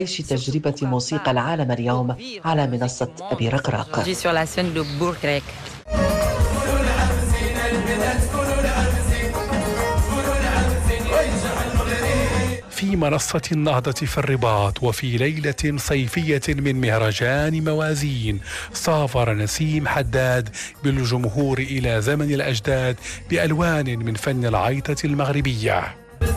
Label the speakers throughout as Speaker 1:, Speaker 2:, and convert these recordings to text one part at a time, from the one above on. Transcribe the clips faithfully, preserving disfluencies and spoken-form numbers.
Speaker 1: عيش تجربة موسيقى العالم اليوم على منصة أبي رقراق.
Speaker 2: sur la scène de Bourg-Grec.
Speaker 3: في منصة النهضة في الرباط وفي ليلة صيفية من مهرجان موازين سافر نسيم حداد بالجمهور إلى زمن الأجداد بألوان من فن العيطة المغربية.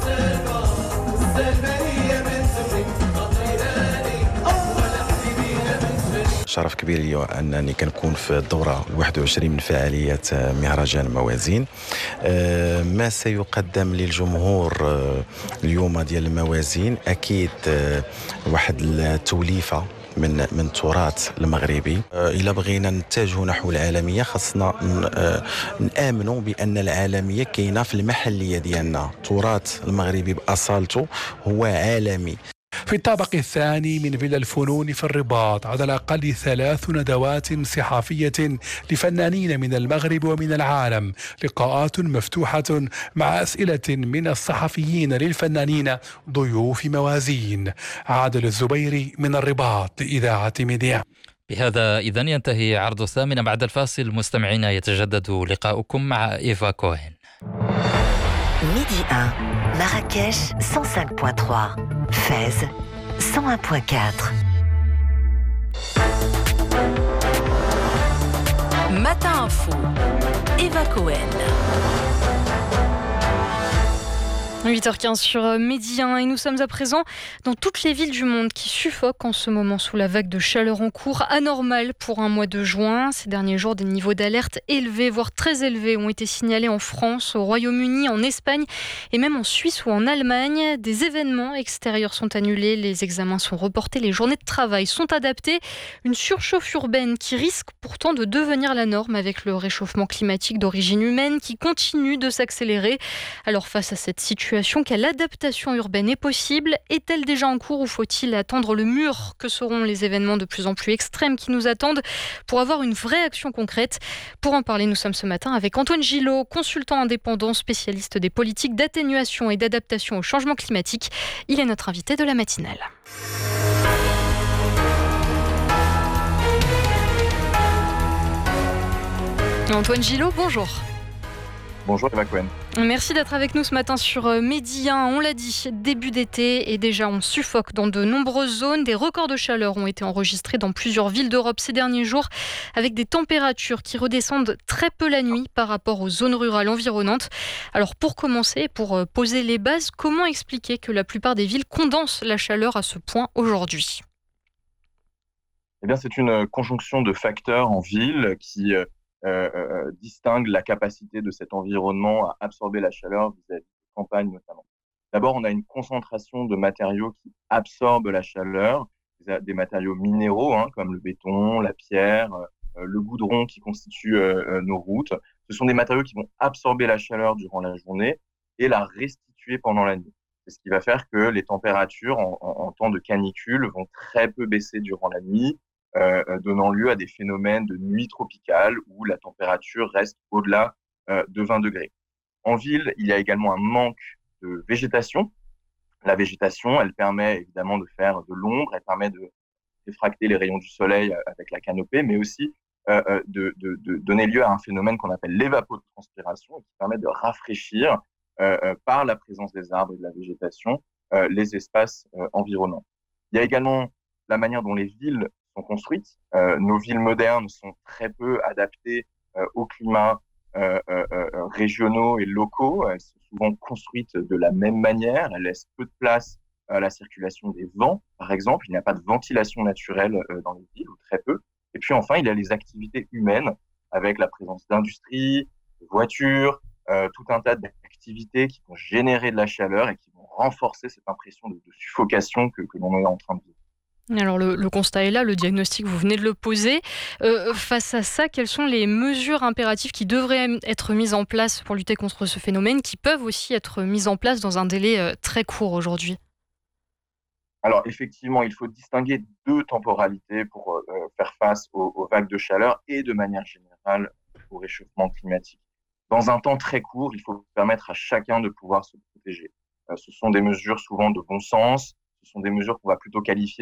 Speaker 4: شرف كبير لي أنني كنكون في الدورة الواحد والعشرين من فعالية مهرجان موازين. ما سيقدم للجمهور اليوم ديال الموازين أكيد واحد التوليفة من من التراث المغربي. إلا بغينا نتجهوا نحو العالمية خاصنا نآمنوا بأن العالمية كاينة في المحلية ديالنا. التراث المغربي بأصالته هو عالمي.
Speaker 3: في الطابق الثاني من فيلا الفنون في الرباط على الأقل ثلاث ندوات صحافية لفنانين من المغرب ومن العالم، لقاءات مفتوحة مع أسئلة من الصحفيين للفنانين ضيوف موازين. عادل الزبيري من الرباط لإذاعة ميديا.
Speaker 5: بهذا إذن ينتهي عرض الثامنة. بعد الفاصل مستمعينا يتجدد لقاؤكم مع إيفا كوهن.
Speaker 6: Midi un, Marrakech cent cinq point trois, Fès cent un point quatre.
Speaker 7: Matin Info, Eva Cohen.
Speaker 8: huit heures quinze sur Midi un et nous sommes à présent dans toutes les villes du monde qui suffoquent en ce moment sous la vague de chaleur en cours, anormale pour un mois de juin. Ces derniers jours, des niveaux d'alerte élevés, voire très élevés, ont été signalés en France, au Royaume-Uni, en Espagne et même en Suisse ou en Allemagne. Des événements extérieurs sont annulés, les examens sont reportés, les journées de travail sont adaptées. Une surchauffe urbaine qui risque pourtant de devenir la norme avec le réchauffement climatique d'origine humaine qui continue de s'accélérer. Alors face à cette situation, quelle adaptation urbaine est possible? Est-elle déjà en cours ou faut-il attendre le mur? Que seront les événements de plus en plus extrêmes qui nous attendent pour avoir une vraie action concrète? Pour en parler, nous sommes ce matin avec Antoine Gillot, consultant indépendant, spécialiste des politiques d'atténuation et d'adaptation au changement climatique. Il est notre invité de la matinale. Antoine Gillot, bonjour.
Speaker 9: Bonjour Eva Cohen.
Speaker 8: Merci d'être avec nous ce matin sur Midi un. On l'a dit, début d'été et déjà on suffoque dans de nombreuses zones. Des records de chaleur ont été enregistrés dans plusieurs villes d'Europe ces derniers jours avec des températures qui redescendent très peu la nuit par rapport aux zones rurales environnantes. Alors pour commencer, pour poser les bases, comment expliquer que la plupart des villes condensent la chaleur à ce point aujourd'hui?
Speaker 9: Eh bien, c'est une conjonction de facteurs en ville qui Euh, euh, distingue la capacité de cet environnement à absorber la chaleur vis-à-vis des campagnes notamment. D'abord, on a une concentration de matériaux qui absorbent la chaleur, des matériaux minéraux hein, comme le béton, la pierre, euh, le goudron qui constituent euh, nos routes. Ce sont des matériaux qui vont absorber la chaleur durant la journée et la restituer pendant la nuit. C'est ce qui va faire que les températures en, en, en temps de canicule vont très peu baisser durant la nuit, Euh, donnant lieu à des phénomènes de nuit tropicale où la température reste au-delà euh, de vingt degrés. En ville, il y a également un manque de végétation. La végétation, elle permet évidemment de faire de l'ombre, elle permet de réfracter les rayons du soleil avec la canopée, mais aussi euh, de, de, de donner lieu à un phénomène qu'on appelle l'évapotranspiration, qui permet de rafraîchir euh, par la présence des arbres et de la végétation euh, les espaces euh, environnants. Il y a également la manière dont les villes sont construites. Euh, nos villes modernes sont très peu adaptées euh, au climat euh, euh, euh, régionaux et locaux. Elles sont souvent construites de la même manière. Elles laissent peu de place à la circulation des vents, par exemple. Il n'y a pas de ventilation naturelle euh, dans les villes, ou très peu. Et puis enfin, il y a les activités humaines avec la présence d'industries, de voitures, euh, tout un tas d'activités qui vont générer de la chaleur et qui vont renforcer cette impression de, de suffocation que, que l'on est en train de vivre.
Speaker 8: Alors le, le constat est là, le diagnostic, vous venez de le poser. Euh, face à ça, quelles sont les mesures impératives qui devraient être mises en place pour lutter contre ce phénomène, qui peuvent aussi être mises en place dans un délai euh, très court aujourd'hui?
Speaker 9: Alors effectivement, il faut distinguer deux temporalités pour euh, faire face aux, aux vagues de chaleur et de manière générale au réchauffement climatique. Dans un temps très court, il faut permettre à chacun de pouvoir se protéger. Euh, ce sont des mesures souvent de bon sens, ce sont des mesures qu'on va plutôt qualifier